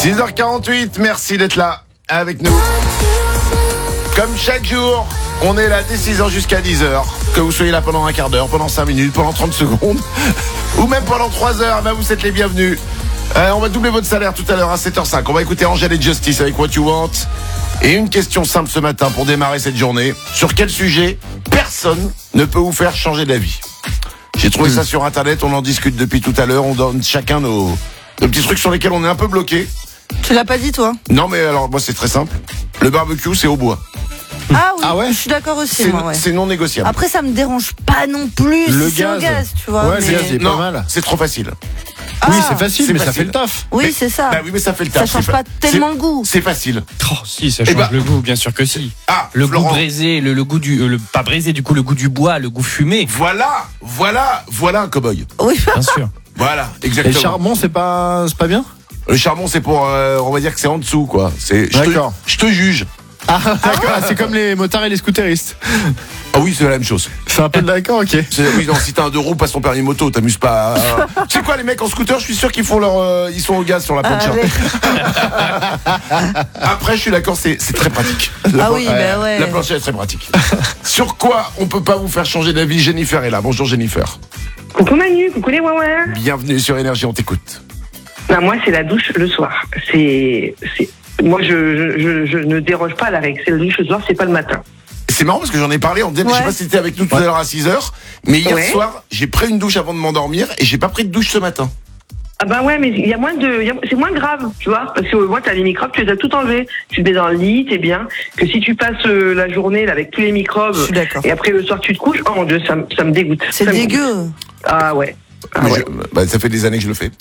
6h48, merci d'être là avec nous. Comme chaque jour, on est là dès 6h jusqu'à 10h. Que vous soyez là pendant un quart d'heure, pendant 5 minutes, pendant 30 secondes, ou même pendant 3 heures, ben vous êtes les bienvenus. On va doubler votre salaire tout à l'heure à 7h05. On va écouter Angèle et Justice avec What You Want. Et une question simple ce matin pour démarrer cette journée. Sur quel sujet personne ne peut vous faire changer d'avis? J'ai trouvé ça sur internet, on en discute depuis tout à l'heure. On donne chacun nos petits trucs sur lesquels on est un peu bloqué. Tu l'as pas dit, toi? Non, mais alors moi c'est très simple. Le barbecue, c'est au bois. Ah oui, Ah ouais, je suis d'accord aussi, C'est moi, ouais. c'est non négociable. Après, ça me dérange pas non plus Le si c'est au gaz. gaz, tu vois. Ouais, le mais- gaz, il est pas Non, mal. c'est trop facile. Ah, Oui, c'est facile, c'est mais ça facile. fait le taf. Oui, Mais- c'est ça. Bah oui, mais ça fait le taf. Ça change c'est pas tellement le goût. C'est facile. Oh, si, ça Eh change ben- le goût, bien sûr que si. Ah, Le Florent. goût braisé, le goût du. pas braisé, du coup, le goût du bois, le goût fumé. Voilà un cow-boy. Oui, Bien sûr. Voilà, Et le exactement. charbon, c'est pas bien? Le charbon, c'est pour, on va dire que c'est en dessous, quoi. D'accord. Je te juge. Ah, d'accord, c'est comme les motards et les scooteristes. Ah oui, c'est la même chose. C'est un peu d'accord, ok. Oui, non, si t'as un 2 roues, passe ton permis moto, t'amuses pas. Tu sais quoi, les mecs en scooter, je suis sûr qu'ils font ils sont au gaz sur la plancha. allez. Après, je suis d'accord, c'est très pratique. Ah oui, bah ouais. La plancha est très pratique. Sur quoi on peut pas vous faire changer d'avis? Jennifer est là. Bonjour Jennifer. Coucou Manu, coucou les Wawa. Bienvenue sur Énergie, on t'écoute. Bah, moi, c'est la douche le soir. Moi, je ne déroge pas à la règle. C'est la douche le soir, c'est pas le matin. C'est marrant parce que j'en ai parlé en DM, je sais pas si t'étais avec nous tout à l'heure à 6h, mais hier Ouais. soir, j'ai pris une douche avant de m'endormir et j'ai pas pris de douche ce matin. Ah bah ouais, mais il y a c'est moins grave, tu vois, parce que moi, t'as les microbes, tu les as tout enlevés. Tu te mets dans le lit, t'es bien. Que si tu passes la journée là, avec tous les microbes, Je suis d'accord. et après le soir tu te couches, oh mon Dieu, ça me dégoûte. C'est Ça me dégueu. dégoûte. Ah ouais. Ah Mais ouais. ça fait des années que je le fais.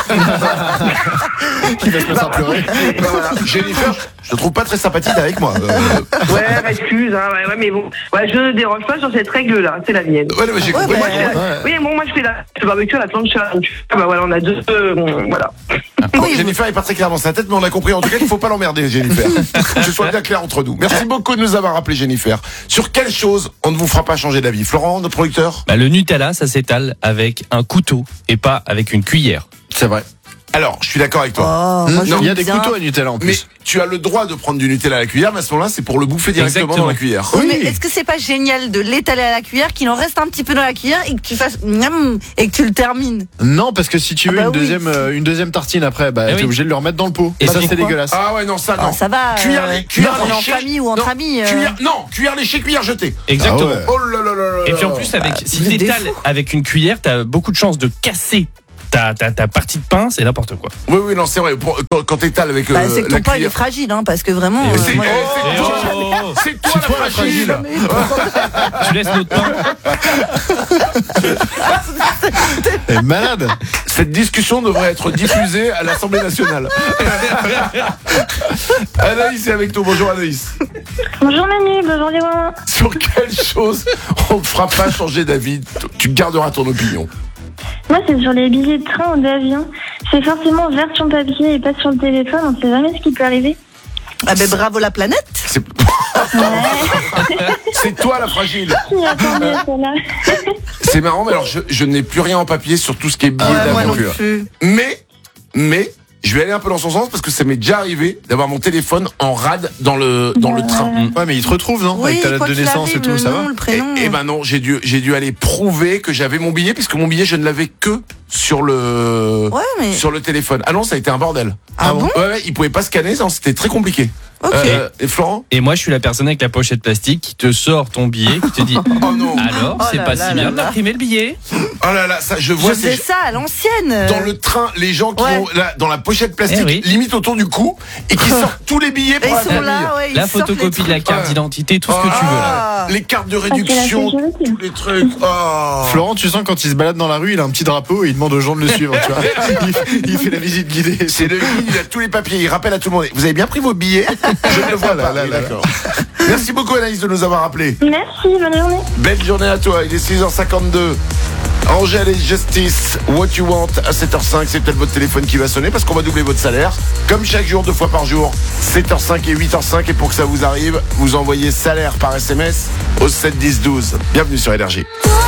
Qui va se mettre à pleurer. Voilà. Jennifer, je te trouve pas très sympathique avec moi. Ouais, excuse, hein, ouais, mais bon. Ouais, je ne déroge pas sur cette règle-là, c'est la mienne. Ouais, non, mais j'ai compris. Ouais, Moi, oui, bon, moi je fais le barbecue à la plancha. Bah voilà, on a deux. Voilà. Bon, Oui, Jennifer est pas très claire dans sa tête, mais on a compris. En tout cas, il faut pas l'emmerder, Jennifer. Que ce soit bien clair entre nous. Merci beaucoup de nous avoir rappelé, Jennifer. Sur quelle chose on ne vous fera pas changer d'avis? Florent, notre producteur? Bah, le Nutella, ça s'étale avec un couteau et pas avec une cuillère. C'est vrai. Alors, je suis d'accord avec toi. Oh, moi, Il y a j'aime des bien. couteaux à Nutella en Mais plus. tu as le droit de prendre du Nutella à la cuillère, mais à ce moment-là, c'est pour le bouffer directement Exactement. dans la cuillère. Oui, Oui. mais est-ce que c'est pas génial de l'étaler à la cuillère, qu'il en reste un petit peu dans la cuillère et que tu fasses miam et que tu le termines? Non, parce que si tu veux Ah bah une deuxième tartine après, bah, Eh t'es oui. obligé de le remettre dans le pot. Et Et ça, c'est c'est quoi dégueulasse. Ah ouais, non, ça, non. Ah, ça va. Cuillère on est en léchée. famille ou entre Non, amis. cuillère léchée, cuillère jetée. Exactement. Ah ouais. Oh là là là là. Et puis en plus, si vous êtes t'étales des fous. avec une cuillère, t'as beaucoup de chances de casser ta partie de pain, c'est n'importe quoi. Oui, non, c'est vrai. Quand t'étales avec Bah, c'est que la ton pain il est cuillère. fragile, hein, parce que vraiment. C'est moi, c'est toi la fragile. Tu laisses notre pain. Elle est malade. Cette discussion devrait être diffusée à l'Assemblée nationale. Anaïs est avec nous. Bonjour Anaïs. Bonjour Manu, bonjour les Wawa. Sur quelle chose on ne fera pas changer d'avis? Tu garderas ton opinion. Moi c'est sur les billets de train ou d'avion. C'est forcément version papier et pas sur le téléphone, on sait jamais ce qui peut arriver. Ah ben bravo la planète. C'est c'est toi la fragile. Qui attendait celle-là? C'est marrant, mais alors je n'ai plus rien en papier sur tout ce qui est billets Moi non d'avion. plus. Mais je vais aller un peu dans son sens parce que ça m'est déjà arrivé d'avoir mon téléphone en rade dans le train. Ouais, mais il te retrouve, non? Oui, Avec ta date quoi de qu'il naissance et arrive, tout, le ça nom, va? le prénom. Et ben non, j'ai dû aller prouver que j'avais mon billet puisque mon billet je ne l'avais que sur le Ouais, mais. téléphone. Ah non, ça a été un bordel. Ah bon? Ouais, il pouvait pas scanner, non, c'était très compliqué. Ok. Et Florent? Et moi, je suis la personne avec la pochette plastique qui te sort ton billet, qui te dit Oh non. alors, Oh c'est là pas là si là bien là. d'imprimer le billet. Oh là là, ça je Je vois faisais ça à l'ancienne. dans le train, les gens qui Ouais. ont là, dans la pochette plastique, Eh oui. limite autour du cou, et qui sortent tous les billets Et pour ils la sont famille. là, ouais. La ils sortent photocopie de la les carte Ouais. d'identité, tout ce que tu veux là. Ah. Les cartes de c'est la réduction, sécurité. tous les trucs. Oh. Florent, tu sens quand il se balade dans la rue, il a un petit drapeau et il demande aux gens de le suivre, tu vois. Il fait la visite guidée. C'est le guide, il a tous les papiers, il rappelle à tout le monde. Vous avez bien pris vos billets? Je ne le vois pas. Là, Oui, là, d'accord. Merci beaucoup Anaïs de nous avoir appelés. Merci, bonne journée. Belle journée à toi, il est 6h52. Angèle et Justice, What You Want à 7h05, c'est peut-être votre téléphone qui va sonner parce qu'on va doubler votre salaire. Comme chaque jour, 2 fois par jour, 7h05 et 8h05. Et pour que ça vous arrive, vous envoyez salaire par SMS au 7 10 12. Bienvenue sur Énergie.